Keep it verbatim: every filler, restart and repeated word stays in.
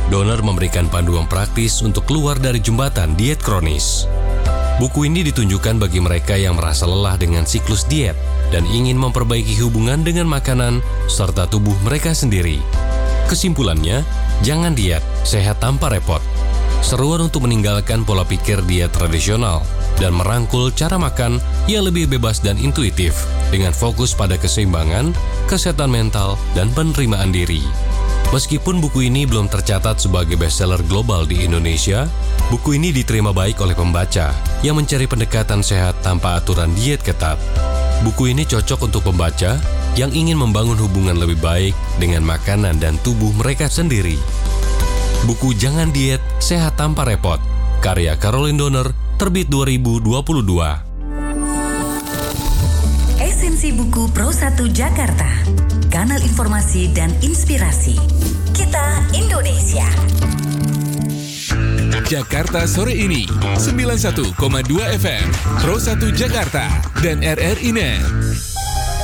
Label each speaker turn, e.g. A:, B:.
A: Donner memberikan panduan praktis untuk keluar dari jembatan diet kronis. Buku ini ditunjukkan bagi mereka yang merasa lelah dengan siklus diet dan ingin memperbaiki hubungan dengan makanan serta tubuh mereka sendiri. Kesimpulannya, jangan diet, sehat tanpa repot. Seruan untuk meninggalkan pola pikir diet tradisional dan merangkul cara makan yang lebih bebas dan intuitif dengan fokus pada keseimbangan, kesehatan mental, dan penerimaan diri. Meskipun buku ini belum tercatat sebagai bestseller global di Indonesia, buku ini diterima baik oleh pembaca yang mencari pendekatan sehat tanpa aturan diet ketat. Buku ini cocok untuk pembaca yang ingin membangun hubungan lebih baik dengan makanan dan tubuh mereka sendiri. Buku Jangan Diet, Sehat Tanpa Repot, karya Caroline Donner, terbit dua ribu dua puluh dua.
B: Esensi Buku Pro satu Jakarta, kanal informasi dan inspirasi. Kita Indonesia.
C: Jakarta sore ini sembilan puluh satu koma dua F M Pro satu Jakarta dan R R I Net.